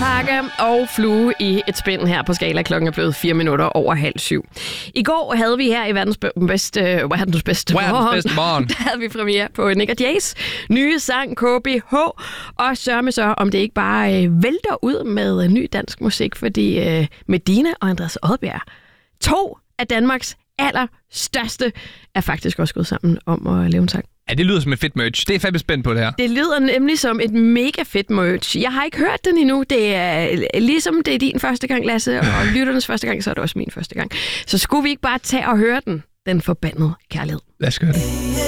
madpakke og flue i et spænd her på skala. Klokken er blevet 4 minutter over 6:30. I går havde vi her i verdens bedste morgen. Der havde vi premiere på Nick & Jay's nye sang KBH. Og sørme så, om det ikke bare vælter ud med ny dansk musik, fordi Medina og Andreas Odbjerg, 2 af Danmarks allerstørste, er faktisk også gået sammen om at lave en sang. Ja, det lyder som et fedt merch. Det er fandme spændt på det her. Det lyder nemlig som et mega fedt merch. Jeg har ikke hørt den endnu. Det er ligesom det er din første gang, Lasse, og lytternes første gang, så er det også min første gang. Så skulle vi ikke bare tage og høre den forbandede kærlighed? Lad os gøre det.